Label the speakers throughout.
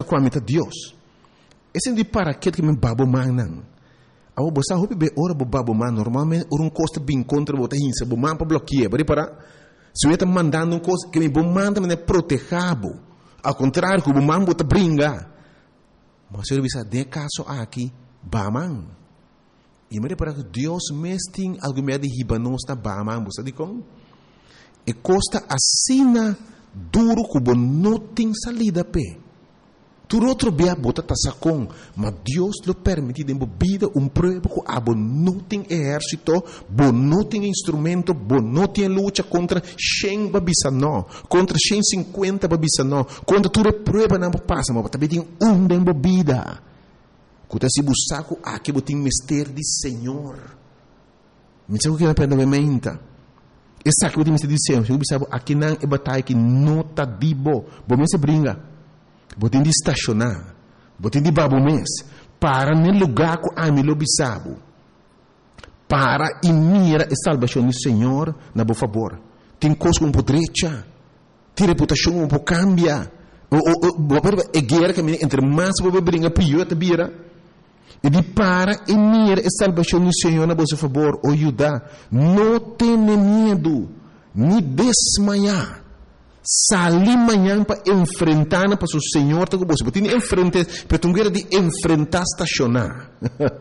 Speaker 1: kwamita Deus. Esse de para que me babo man. Awo bosa hopi be ora bo babo man normalmente um costa bem contra bota hinsa bo man para bloquear, para se eu estou mandando um coisa que me bo manda me protegabo. Ao contrário, que o man bota bringa. Mas eu bisa de caso aqui baman. E me para que Deus mesting algo me de hibanos na baman, bosa di com. E costa assina duro que não tem salida pe. Tu outro bia bota tasacon, mas Deus lo permite de vida prova que abo não tem exército, bo não tem instrumento, bo não tem luta contra 100 babisa não, contra 150 babisa não, contra tu prova não passa, mas também tem de vida. Quando se buscaco aqui botin mistério de Senhor. Me sabe o que é para menta. Essa que botin mistério de Senhor, eu sabe aqui não é batalha que não tá dibo, bo me se bringa. Botem de estacionar, botem de babo mês, para no lugar que a mim lo bisabo, para e mira a salvação do Senhor, na boa favor. Tem coisa um pouco direita, tem reputação um pouco cambia, é guerra que entre mais você brinca pior te vira. E de para e mira a salvação do Senhor, na boa favor, o Judá, não tenha medo, nem desmaiar. Sali manhã para enfrentar para o Senhor, tá com você. Você tem enfrentar, para tu guerra de enfrentar estacionar.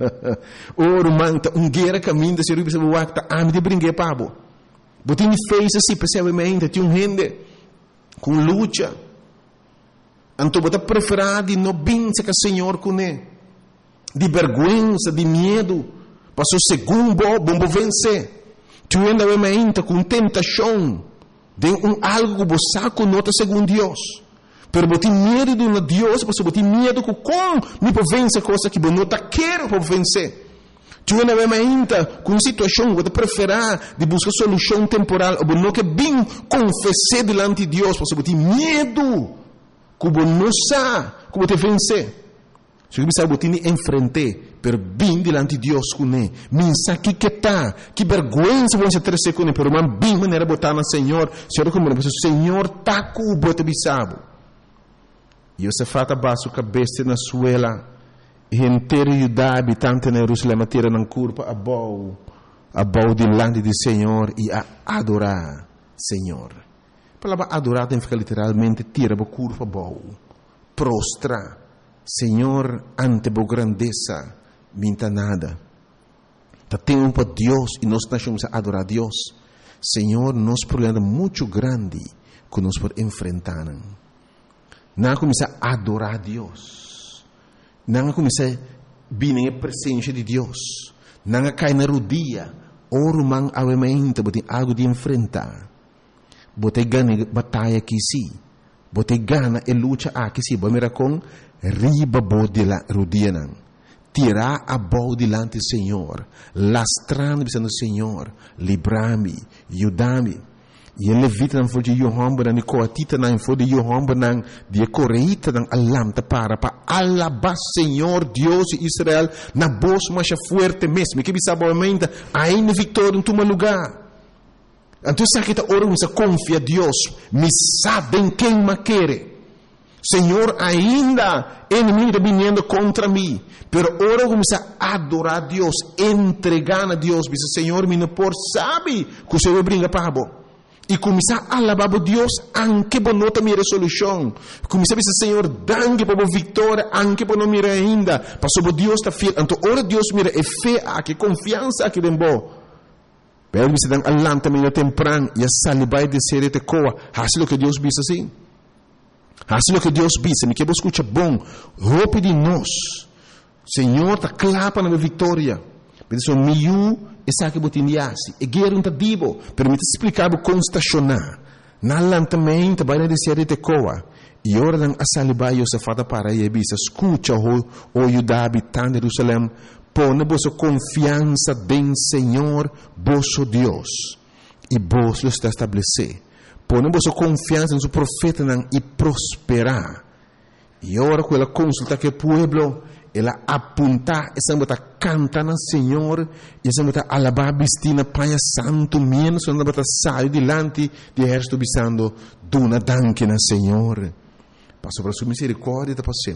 Speaker 1: Oro manta guerra caminho de ser você o acta a me de brincar pabo. Você tem fez assim, percebe tem gente com luta. Então você preferir de não bença que o Senhor com de vergonha, de medo, para o segundo bom vencer. Tu ainda vai com tentação. De algo que você conota segundo Deus. Pero você tem medo de um Deus, você tem medo que como me pode vencer coisa que você não quer para vencer. Tu não vai ainda com situação que você preferir de buscar solução temporal, ou não que bem confessar diante de Deus, você tem medo que você não sabe como te vencer. Se você sabe que enfrentar, pero bem diante de Deus com ele. Minsa que está, que vergonha você ter com ele, pero man bem maneira botar na Senhor, Senhor como o Senhor tá com o bote bisabo. E você fata baixo cabeça na suela, e inteiro Judá habitante na Jerusalém tira na curva a bau diante do Senhor e a adorar Senhor. A palavra adorar tem que ficar literalmente tira a curva bau, prostra. Senhor, ante a grandeza, minta nada. Tá tempo para Deus e nós estamos a adorar a Deus. Senhor, nosso problema é muito grande que nós podemos enfrentar. Não começar a adorar a Deus. Não começar a vir na presença de Deus. Não cair na rodilha. Oro man avementa, botem algo de enfrentar. Botem ganha batalha aqui sim. Botem gana e luta aqui sim. Bomera com riba bo de la rodina. Tirar a boa delante do Senhor. Lastrando pensando Senhor. Libra-me. Ajuda-me. E ele levita não foi de Yohamba, não coatita não foi de Yohamba, não de correita não alamta para alabar Senhor Deus de Israel na voz mais forte mesmo. Que bisabamente ainda vitória em todo lugar. Então sabe que ora você confia Deus, me sabem quem me quer. Senhor, ainda inimigo vindo contra mim, pero ora começa a adorar a Deus, entregar a Deus, diz Senhor, me não por sabe que o Senhor brinca para bo. E começar a alabar a Deus, anche por não ter minha resolução. Começar a dizer, Senhor, danke por a vitória, anche por não mirar ainda, para sobre Deus está fiel. Então, ora Deus mira, é fé, que confiança aqui dentro bo. Pero me se dan alanta meio temprano, e a salibai de ser te coa, assim o que Deus diz assim. Assim o que Deus diz, me quero escutar bom, roupa de nós. Senhor, está clapa na minha vitória. Mas isso meio essa que botindiasi, e guerra não dibo, permite explicar como estacionar. Na lantamento vai na descer de coa. E ora dan asalibai se fata para e bisa escuta o Judá habitante de Jerusalém, põe vossa confiança em Senhor, vosso Deus, e vos lo está estabelecer. Põe vossa confiança em seu profeta e prosperar. E ora com ela consulta que o pueblo ela apunta, essa bota canta na Senhor, e essa bota alabar bistina panha santo menos, essa bota sai delante de exército bisando, duna danke na Senhor. Passo para sua misericórdia,